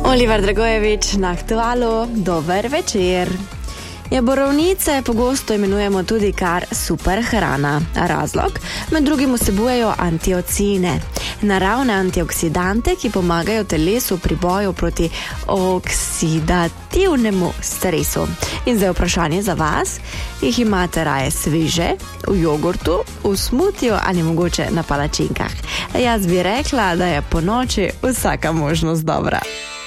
Oliver Dragojevič na Aktualu, dober večer. Borovnice pogosto imenujemo tudi kar super hrana. Razlog? Med drugim vsebujejo antiocine, naravne antioksidante, ki pomagajo telesu pri boju proti oksidativnemu stresu. In zdaj vprašanje za vas, jih imate raje sveže, v jogurtu, v smutiju ali mogoče na palačinkah? Jaz bi rekla, da je po noči vsaka možnost dobra.